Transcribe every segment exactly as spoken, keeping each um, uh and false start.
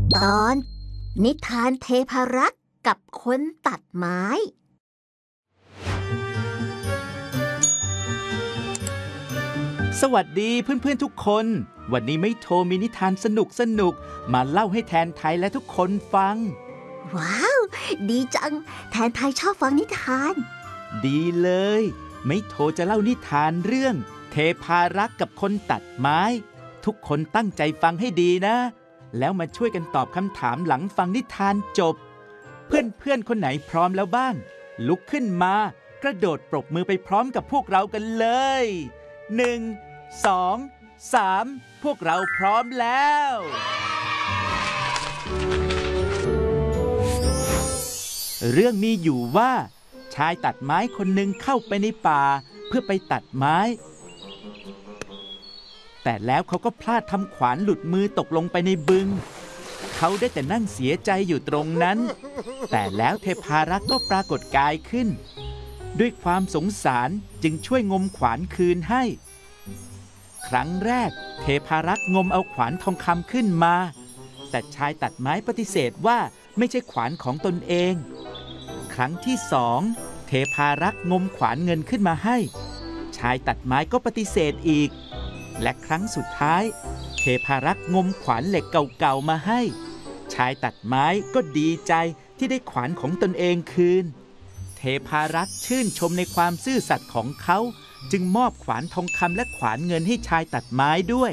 ตอนนิทานเทพารักษ์กับคนตัดไม้สวัสดีเพื่อนๆทุกคนวันนี้ไม่โทรมีนิทานสนุกสนุกมาเล่าให้แทนไทยและทุกคนฟังว้าวดีจังแทนไทยชอบฟังนิทานดีเลยไม่โทรจะเล่านิทานเรื่องเทพารักษ์กับคนตัดไม้ทุกคนตั้งใจฟังให้ดีนะแล้วมาช่วยกันตอบคำถามหลังฟังนิทานจบเพื่อนๆคนไหนพร้อมแล้วบ้างลุกขึ้นมากระโดดปรบมือไปพร้อมกับพวกเรากันเลยหนึ่ง สอง สามพวกเราพร้อมแล้วเรื่องมีอยู่ว่าชายตัดไม้คนหนึ่งเข้าไปในป่าเพื่อไปตัดไม้แต่แล้วเขาก็พลาดทำขวานหลุดมือตกลงไปในบึงเขาได้แต่นั่งเสียใจอยู่ตรงนั้นแต่แล้วเทพารักษ์ก็ปรากฏกายขึ้นด้วยความสงสารจึงช่วยงมขวานคืนให้ครั้งแรกเทพารักษ์งมเอาขวานทองคำขึ้นมาแต่ชายตัดไม้ปฏิเสธว่าไม่ใช่ขวานของตนเองครั้งที่สองเทพารักษ์งมขวานเงินขึ้นมาให้ชายตัดไม้ก็ปฏิเสธอีกและครั้งสุดท้ายเทพารักษ์งมขวานเหล็กเก่าๆมาให้ชายตัดไม้ก็ดีใจที่ได้ขวานของตนเองคืนเทพารักษ์ชื่นชมในความซื่อสัตย์ของเขาจึงมอบขวานทองคำและขวานเงินให้ชายตัดไม้ด้วย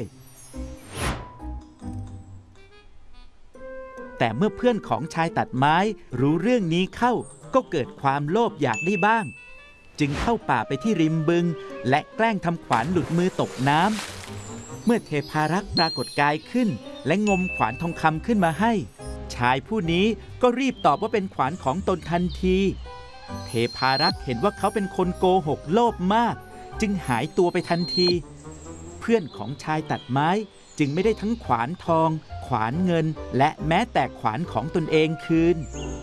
แต่เมื่อเพื่อนของชายตัดไม้รู้เรื่องนี้เข้าก็เกิดความโลภอยากได้บ้างจึงเข้าป่าไปที่ริมบึงและแกล้งทำขวานหลุดมือตกน้ำเมื่อเทพารักษ์ปรากฏกายขึ้นและงมขวานทองคำขึ้นมาให้ชายผู้นี้ก็รีบตอบว่าเป็นขวานของตนทันทีเทพารักษ์เห็นว่าเขาเป็นคนโกหกโลภมากจึงหายตัวไปทันทีเพื่อนของชายตัดไม้จึงไม่ได้ทั้งขวานทองขวานเงินและแม้แต่ขวานของตนเองคืน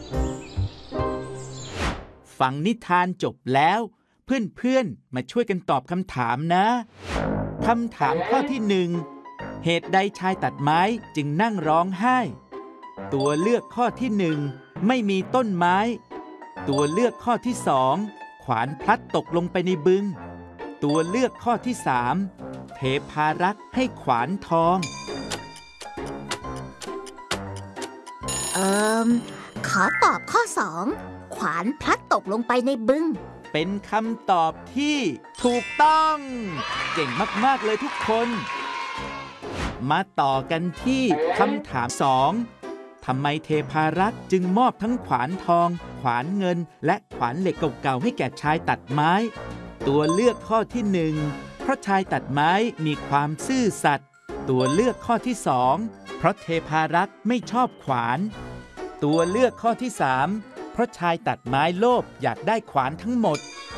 ฟังนิทานจบแล้วเพื่อนๆมาช่วยกันตอบคำถามนะคำถามข้อที่หนึ่งเหตุใดชายตัดไม้จึงนั่งร้องไห้ตัวเลือกข้อที่หนึ่งไม่มีต้นไม้ตัวเลือกข้อที่สองขวานพลัดตกลงไปในบึงตัวเลือกข้อที่สามเทพารักษ์ให้ขวานทองเอ่อขอตอบข้อสองขวานพลัดตกลงไปในบึงเป็นคำตอบที่ถูกต้องเก่งมากๆเลยทุกคนมาต่อกันที่คำถามสองทำไมเทพารักษ์จึงมอบทั้งขวานทองขวานเงินและขวานเหล็กเก่าๆให้แก่ชายตัดไม้ตัวเลือกข้อที่หนึ่งเพราะชายตัดไม้มีความซื่อสัตย์ตัวเลือกข้อที่สองเพราะเทพารักษ์ไม่ชอบขวานตัวเลือกข้อที่สามเพราะชายตัดไม้โลภอยากได้ขวานทั้งหมด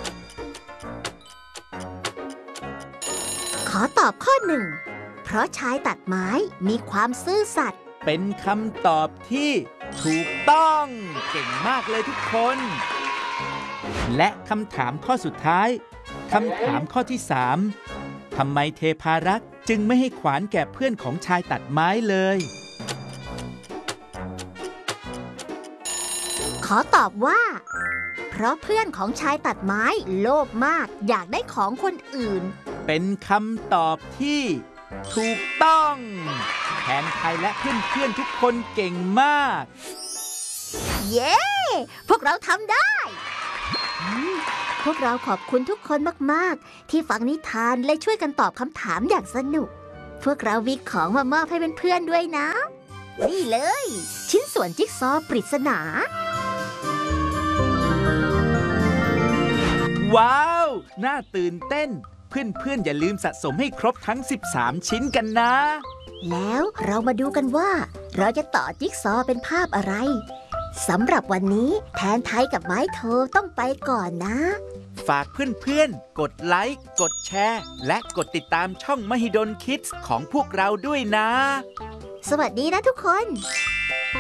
ขอตอบข้อหนึ่งเพราะชายตัดไม้มีความซื่อสัตย์เป็นคำตอบที่ถูกต้องเก่งมากเลยทุกคนและคำถามข้อสุดท้ายคำถามข้อที่สามทำไมเทพารักษ์จึงไม่ให้ขวานแก่เพื่อนของชายตัดไม้เลยขอตอบว่าเพราะเพื่อนของชายตัดไม้โลภมากอยากได้ของคนอื่นเป็นคำตอบที่ถูกต้องแทนไทยและเพื่อนๆทุกคนเก่งมากเย้พวกเราทำได้พวกเราขอบคุณทุกคนมากๆที่ฟังนิทานและช่วยกันตอบคำถามอย่างสนุกพวกเรามีของมามอบให้เพื่อนๆด้วยนะนี่เลยชิ้นส่วนจิ๊กซอว์ปริศนาว้าวน่าตื่นเต้นเพื่อนๆอย่าลืมสะสมให้ครบทั้งสิบสามชิ้นกันนะแล้วเรามาดูกันว่าเราจะต่อจิ๊กซอว์เป็นภาพอะไรสำหรับวันนี้แทนไทยกับไม้โทต้องไปก่อนนะฝากเพื่อนๆกดไลค์กดแชร์และกดติดตามช่องมหิดลคิดส์ของพวกเราด้วยนะสวัสดีนะทุกคน